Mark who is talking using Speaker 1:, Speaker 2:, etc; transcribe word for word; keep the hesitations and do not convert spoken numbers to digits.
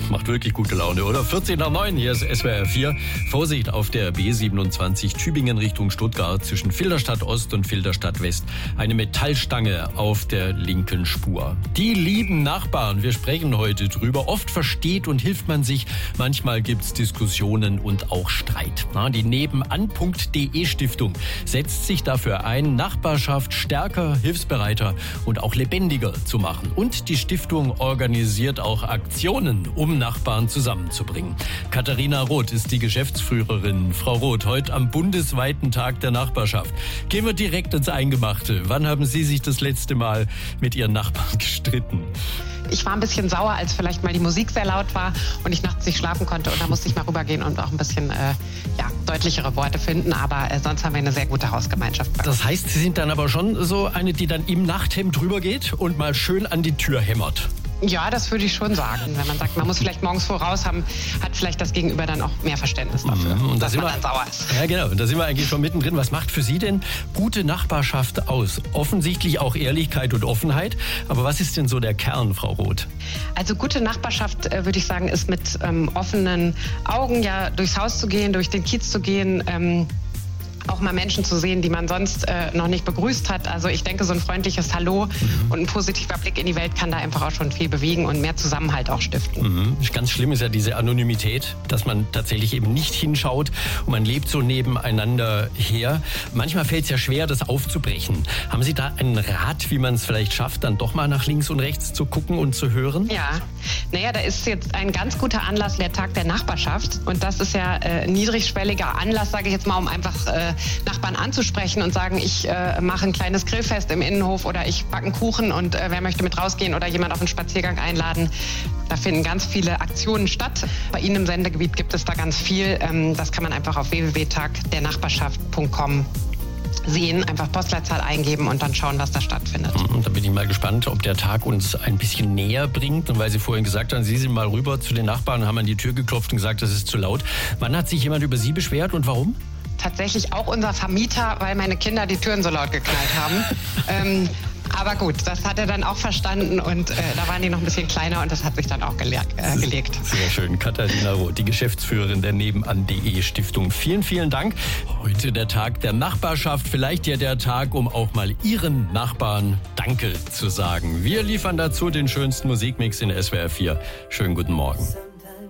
Speaker 1: Macht wirklich gute Laune, oder? vierzehn nach neun, hier ist S W R vier. Vorsicht auf der B siebenundzwanzig Tübingen Richtung Stuttgart zwischen Filderstadt Ost und Filderstadt West. Eine Metallstange auf der linken Spur. Die lieben Nachbarn, wir sprechen heute drüber. Oft versteht und hilft man sich. Manchmal gibt's Diskussionen und auch Streit. Na, die nebenan punkt de Stiftung setzt sich dafür ein, Nachbarschaft stärker, hilfsbereiter und auch lebendiger zu machen. Und die Stiftung organisiert auch Aktionen, um Nachbarn zusammenzubringen. Katharina Roth ist die Geschäftsführerin. Frau Roth, heute am bundesweiten Tag der Nachbarschaft. Gehen wir direkt ins Eingemachte. Wann haben Sie sich das letzte Mal mit Ihren Nachbarn gestritten?
Speaker 2: Ich war ein bisschen sauer, als vielleicht mal die Musik sehr laut war und ich nachts nicht schlafen konnte. Und da musste ich mal rübergehen und auch ein bisschen äh, ja, deutlichere Worte finden. Aber äh, sonst haben wir eine sehr gute Hausgemeinschaft.
Speaker 1: Das heißt, Sie sind dann aber schon so eine, die dann im Nachthemd rübergeht und mal schön an die Tür hämmert.
Speaker 2: Ja, das würde ich schon sagen. Wenn man sagt, man muss vielleicht morgens voraus haben, hat vielleicht das Gegenüber dann auch mehr Verständnis dafür,
Speaker 1: mhm, und
Speaker 2: dass
Speaker 1: da
Speaker 2: man
Speaker 1: wir,
Speaker 2: dann sauer ist.
Speaker 1: Ja, genau. Und da sind wir eigentlich schon mittendrin. Was macht für Sie denn gute Nachbarschaft aus? Offensichtlich auch Ehrlichkeit und Offenheit. Aber was ist denn so der Kern, Frau Roth?
Speaker 2: Also gute Nachbarschaft, äh, würde ich sagen, ist mit ähm, offenen Augen ja durchs Haus zu gehen, durch den Kiez zu gehen, ähm, auch mal Menschen zu sehen, die man sonst äh, noch nicht begrüßt hat. Also ich denke, so ein freundliches Hallo mhm. und ein positiver Blick in die Welt kann da einfach auch schon viel bewegen und mehr Zusammenhalt auch stiften.
Speaker 1: Mhm. Ganz schlimm ist ja diese Anonymität, dass man tatsächlich eben nicht hinschaut und man lebt so nebeneinander her. Manchmal fällt es ja schwer, das aufzubrechen. Haben Sie da einen Rat, wie man es vielleicht schafft, dann doch mal nach links und rechts zu gucken und zu hören?
Speaker 2: Ja, naja, da ist jetzt ein ganz guter Anlass der Tag der Nachbarschaft. Und das ist ja äh, ein niedrigschwelliger Anlass, sage ich jetzt mal, um einfach äh, Nachbarn anzusprechen und sagen, ich äh, mache ein kleines Grillfest im Innenhof oder ich backe einen Kuchen und äh, wer möchte mit rausgehen oder jemand auf einen Spaziergang einladen. Da finden ganz viele Aktionen statt. Bei Ihnen im Sendegebiet gibt es da ganz viel. Ähm, das kann man einfach auf w w w punkt tag der nachbarschaft punkt com sehen, einfach Postleitzahl eingeben und dann schauen, was da stattfindet.
Speaker 1: Und da bin ich mal gespannt, ob der Tag uns ein bisschen näher bringt. Und weil Sie vorhin gesagt haben, Sie sind mal rüber zu den Nachbarn, haben an die Tür geklopft und gesagt, das ist zu laut. Wann hat sich jemand über Sie beschwert und warum?
Speaker 2: Tatsächlich auch unser Vermieter, weil meine Kinder die Türen so laut geknallt haben. ähm, aber gut, das hat er dann auch verstanden und äh, da waren die noch ein bisschen kleiner und das hat sich dann auch gele- äh, gelegt.
Speaker 1: Sehr schön. Katharina Roth, die Geschäftsführerin der nebenan punkt de Stiftung. Vielen, vielen Dank. Heute der Tag der Nachbarschaft. Vielleicht ja der Tag, um auch mal Ihren Nachbarn Danke zu sagen. Wir liefern dazu den schönsten Musikmix in S W R vier. Schönen guten Morgen.